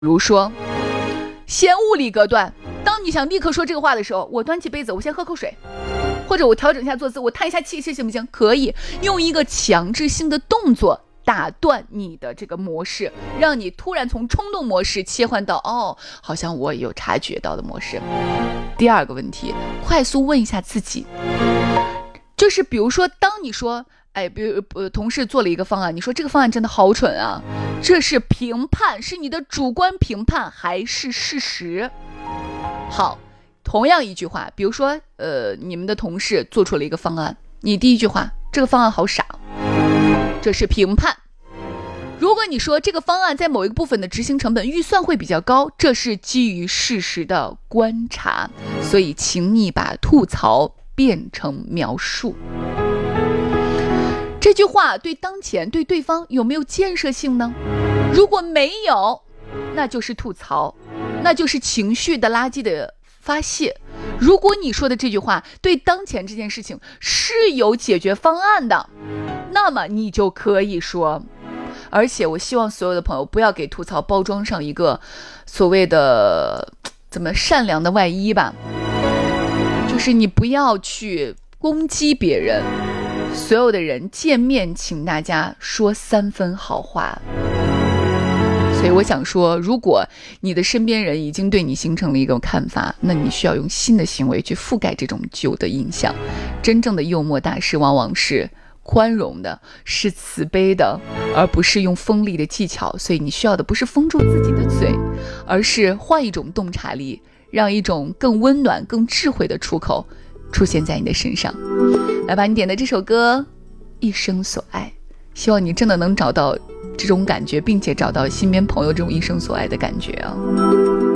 如说先物理隔断，当你想立刻说这个话的时候，我端起杯子，我先喝口水，或者我调整一下坐姿，我叹一下气，行不行？可以用一个强制性的动作打断你的这个模式，让你突然从冲动模式切换到好像我有察觉到的模式。第二个问题，快速问一下自己，就是比如说当你说比如同事做了一个方案，你说这个方案真的好蠢啊，这是评判，是你的主观评判还是事实？好，同样一句话，比如说你们的同事做出了一个方案，你第一句话，这个方案好傻，这是评判。如果你说这个方案在某一个部分的执行成本预算会比较高，这是基于事实的观察。所以请你把吐槽变成描述。这句话对当前对对方有没有建设性呢？如果没有，那就是吐槽，那就是情绪的垃圾的发泄。如果你说的这句话对当前这件事情是有解决方案的，那么你就可以说。而且我希望所有的朋友不要给吐槽包装上一个所谓的善良的外衣吧，就是你不要去攻击别人。所有的人见面请大家说3分好话。所以我想说，如果你的身边人已经对你形成了一个看法，那你需要用新的行为去覆盖这种旧的印象。真正的幽默大师往往是宽容的，是慈悲的，而不是用锋利的技巧。所以你需要的不是封住自己的嘴，而是换一种洞察力，让一种更温暖更智慧的出口出现在你的身上。来吧，你点的这首歌一生所爱，希望你真的能找到这种感觉，并且找到身边朋友这种一生所爱的感觉啊。